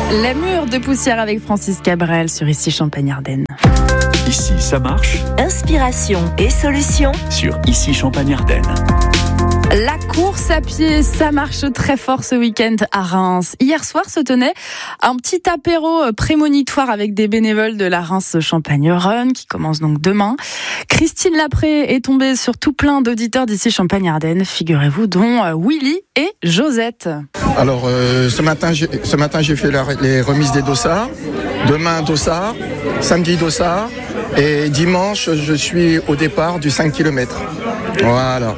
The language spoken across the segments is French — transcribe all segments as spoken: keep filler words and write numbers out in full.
La mûre de poussière avec Francis Cabrel sur Ici Champagne-Ardenne. Ici, ça marche. Inspiration et solutions Sur Ici Champagne-Ardenne. La course à pied, ça marche très fort ce week-end à Reims. Hier soir se tenait un petit apéro prémonitoire avec des bénévoles de la Reims Champagne Run qui commence donc demain. Christine Lapré est tombée sur tout plein d'auditeurs d'ici Champagne-Ardenne, figurez-vous, dont Willy et Josette. Alors euh, ce matin, j'ai, ce matin j'ai fait la, les remises des dossards. Demain dossard, samedi dossard et dimanche je suis au départ du cinq kilomètres. Voilà.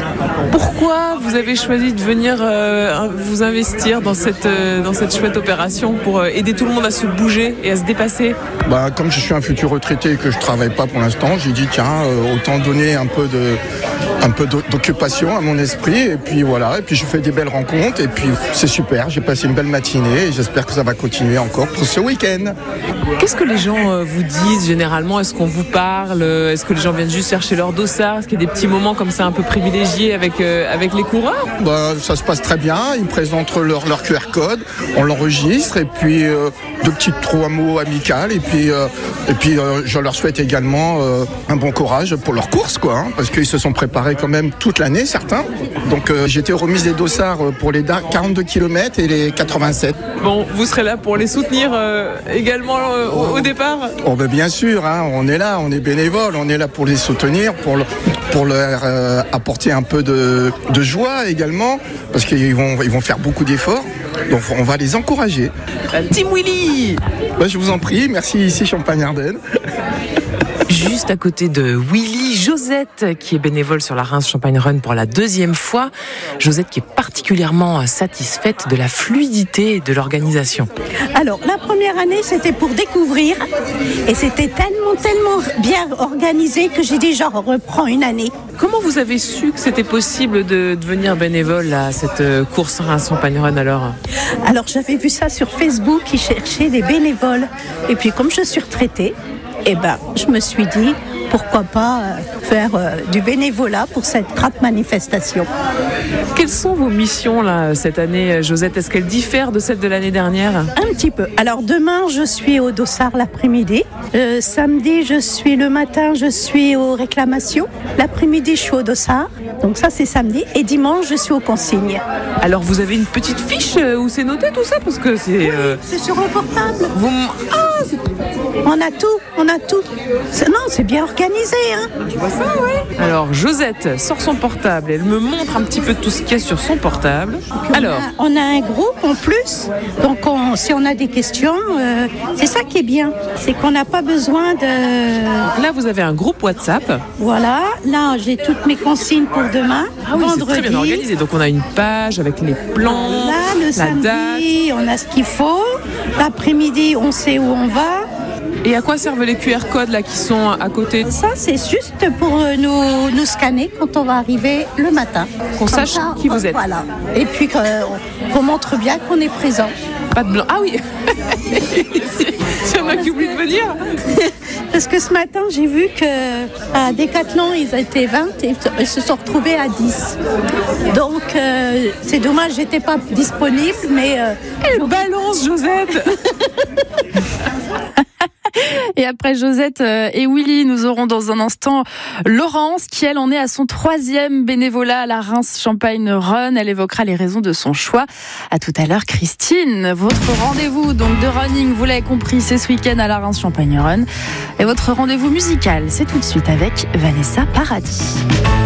Pourquoi vous avez choisi de venir euh, vous investir dans cette, euh, dans cette chouette opération pour euh, aider tout le monde à se bouger et à se dépasser ? Bah, comme je suis un futur retraité et que je ne travaille pas pour l'instant, j'ai dit tiens, euh, autant donner un peu, de, un peu d'occupation à mon esprit et puis voilà, et puis je fais des belles rencontres et puis c'est super, j'ai passé une belle matinée et j'espère que ça va continuer encore pour ce week-end. Qu'est-ce que les gens euh, vous disent généralement ? Est-ce qu'on vous parle ? Est-ce que les gens viennent juste chercher leur dossard ? Est-ce qu'il y a des petits moments comme ça un peu privilégiés avec, euh, avec les coureurs ? Bah, ça se passe très bien, ils me présentent leur, leur Q R code, on l'enregistre et puis euh, deux petits trois mots amicaux et puis, euh, et puis euh, je leur souhaite également euh, un bon courage pour leur course quoi, hein, parce qu'ils se sont préparés quand même toute l'année certains. Donc euh, j'ai été remise des dossards pour les quarante-deux kilomètres et les quatre-vingt-sept. Bon, vous serez là pour les soutenir euh, également euh, au, au départ ? Oh ben bien sûr, hein, on est là, on est bénévole, on est là pour les soutenir, pour, le, pour leur euh, apporter un peu de, de joie également, parce qu'ils vont, ils vont faire beaucoup d'efforts, donc on va les encourager. Team Willy ! Ben, je vous en prie, merci Ici Champagne-Ardenne. Juste à côté de Willy, Josette, qui est bénévole sur la Reims Champagne Run pour la deuxième fois. Josette qui est particulièrement satisfaite de la fluidité de l'organisation. Alors, la première année, c'était pour découvrir. Et c'était tellement, tellement bien organisé que j'ai dit, genre, on reprend une année. Comment vous avez su que c'était possible de devenir bénévole à cette course Reims Champagne Run alors ? Alors, j'avais vu ça sur Facebook, qui cherchait des bénévoles. Et puis, comme je suis retraitée, eh ben, je me suis dit, pourquoi pas euh, faire euh, du bénévolat pour cette grande manifestation. Quelles sont vos missions là, cette année, Josette ? Est-ce qu'elles diffèrent de celles de l'année dernière ? Un petit peu. Alors demain, je suis au dossard l'après-midi. Euh, samedi, je suis le matin, je suis aux réclamations. L'après-midi, je suis au dossard. Donc ça, c'est samedi. Et dimanche, je suis aux consignes. Alors vous avez une petite fiche où c'est noté tout ça ? Parce que c'est... Oui, euh... c'est sur le portable. Vous... Ah, c'est... On a tout, on a tout. C'est... Non, c'est bien organisé, hein. Tu vois ça, oui. Alors, Josette sort son portable, elle me montre un petit peu tout ce qu'il y a sur son portable. Alors, on a, on a un groupe en plus, donc on, si on a des questions, euh, c'est ça qui est bien, c'est qu'on n'a pas besoin de... Là, vous avez un groupe WhatsApp. Voilà, là, j'ai toutes mes consignes pour demain, ah oui, vendredi. C'est très bien organisé, donc on a une page avec les plans, là, le la samedi, date. On a ce qu'il faut, l'après-midi, on sait où on va. Et à quoi servent les Q R codes là qui sont à côté ? Ça, c'est juste pour nous, nous scanner quand on va arriver le matin. Qu'on sache ça, qui vous êtes. Voilà. Et puis qu'on, qu'on montre bien qu'on est présent. Pas de blanc. Ah oui. S'il y en a qui oublient de venir. Parce que ce matin, j'ai vu qu'à Décathlon, ils étaient vingt et ils se sont retrouvés à dix. Donc, euh, c'est dommage, j'étais pas disponible, mais... Euh, Elle balance, Josette. Et après Josette et Willy, nous aurons dans un instant Laurence qui, elle, en est à son troisième bénévolat à la Reims Champagne Run. Elle évoquera les raisons de son choix. À tout à l'heure, Christine. Votre rendez-vous donc de running, vous l'avez compris, c'est ce week-end à la Reims Champagne Run. Et votre rendez-vous musical, c'est tout de suite avec Vanessa Paradis.